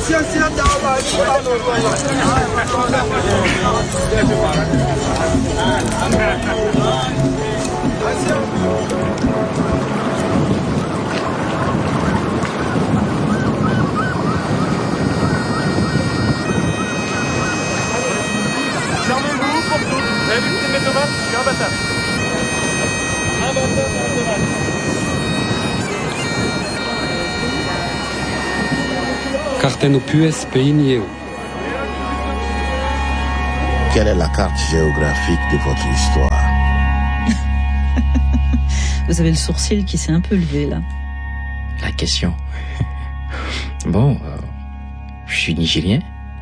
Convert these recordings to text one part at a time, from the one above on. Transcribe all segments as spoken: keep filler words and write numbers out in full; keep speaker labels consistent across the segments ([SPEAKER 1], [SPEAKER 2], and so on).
[SPEAKER 1] Fermez-vous pour tout. Vous avez vu mes tomates? C'est un bâtard. Un bâtard, un tomate.
[SPEAKER 2] Cartenopues Peinio.
[SPEAKER 3] Quelle est la carte géographique de votre histoire?
[SPEAKER 4] Vous avez le sourcil qui s'est un peu levé là.
[SPEAKER 5] La question. Bon, euh, je suis nigérien.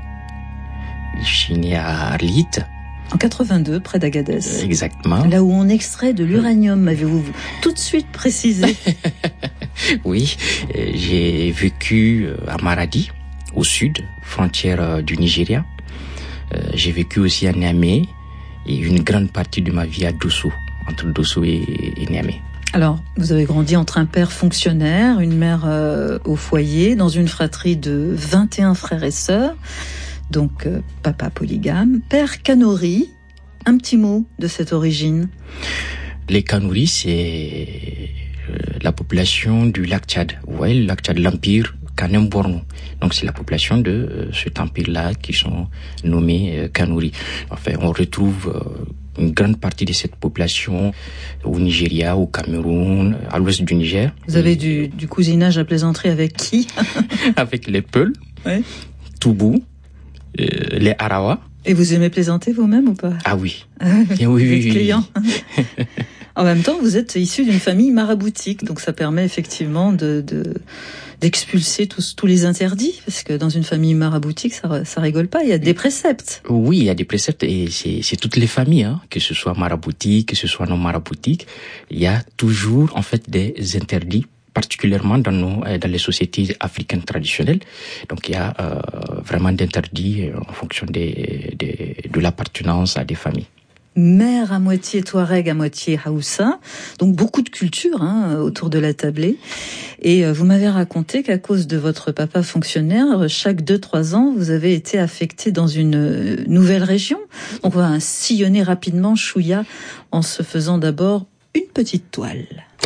[SPEAKER 5] Je suis né à Arlit.
[SPEAKER 4] En quatre-vingt-deux, près d'Agadez.
[SPEAKER 5] Exactement.
[SPEAKER 4] Là où on extrait de l'uranium, m'avez-vous tout de suite précisé?
[SPEAKER 5] Oui, j'ai vécu à Maradi, au sud, frontière du Nigeria. J'ai vécu aussi à Niamey et une grande partie de ma vie à Dosso, entre Dosso et, et Niamey.
[SPEAKER 4] Alors, vous avez grandi entre un père fonctionnaire, une mère euh, au foyer, dans une fratrie de vingt et un frères et sœurs. Donc, euh, papa polygame. Père Kanuri, un petit mot de cette origine.
[SPEAKER 5] Les Kanuri, c'est euh, la population du lac Tchad. Vous voyez, le lac Tchad, l'empire Kanem-Borno. Donc, c'est la population de euh, cet empire-là qui sont nommés euh, Kanuri. Enfin, on retrouve euh, une grande partie de cette population au Nigeria, au Cameroun, à l'ouest du Niger.
[SPEAKER 4] Vous avez du, du cousinage à plaisanterie avec qui?
[SPEAKER 5] Avec les Peuls,
[SPEAKER 4] ouais.
[SPEAKER 5] Toubou, euh, les Arawa.
[SPEAKER 4] Et vous aimez plaisanter vous-même ou pas?
[SPEAKER 5] Ah oui.
[SPEAKER 4] Ah,
[SPEAKER 5] Et oui,
[SPEAKER 4] vous
[SPEAKER 5] oui,
[SPEAKER 4] êtes
[SPEAKER 5] oui,
[SPEAKER 4] client.
[SPEAKER 5] oui.
[SPEAKER 4] En même temps, vous êtes issu d'une famille maraboutique, donc ça permet effectivement de, de d'expulser tous tous les interdits, parce que dans une famille maraboutique, ça ça rigole pas. Il y a des préceptes.
[SPEAKER 5] Oui, il y a des préceptes et c'est c'est toutes les familles, hein, que ce soit maraboutique, que ce soit non maraboutique, il y a toujours en fait des interdits, particulièrement dans nos dans les sociétés africaines traditionnelles. Donc il y a euh, vraiment d'interdits en fonction des, des de l'appartenance à des familles.
[SPEAKER 4] Mère à moitié Touareg, à moitié Haoussa, donc beaucoup de culture hein, autour de la tablée. Et vous m'avez raconté qu'à cause de votre papa fonctionnaire, chaque deux trois ans, vous avez été affecté dans une nouvelle région. Donc on va sillonner rapidement Chouya en se faisant d'abord une petite toile.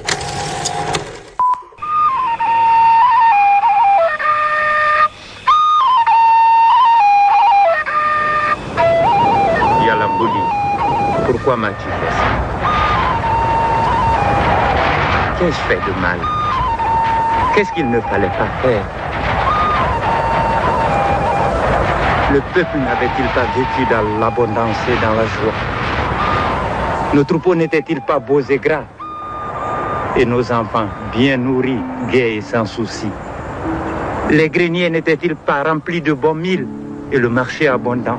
[SPEAKER 6] Pourquoi m'as-tu fait ça? Qu'ai-je fait de mal? Qu'est-ce qu'il ne fallait pas faire? Le peuple n'avait-il pas vécu dans l'abondance et dans la joie? Nos troupeaux n'étaient-ils pas beaux et gras? Et nos enfants bien nourris, gais et sans souci? Les greniers n'étaient-ils pas remplis de bons mil et le marché abondant?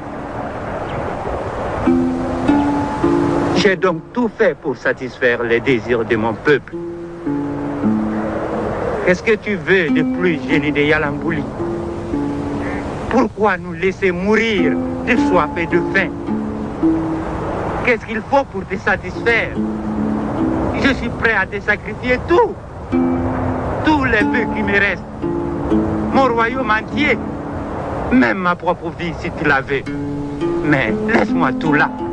[SPEAKER 6] J'ai donc tout fait pour satisfaire les désirs de mon peuple. Qu'est-ce que tu veux de plus, génie de Yalambouli? Pourquoi nous laisser mourir de soif et de faim? Qu'est-ce qu'il faut pour te satisfaire? Je suis prêt à te sacrifier tout. Tous les vœux qui me restent. Mon royaume entier. Même ma propre vie si tu la veux. Mais laisse-moi tout là.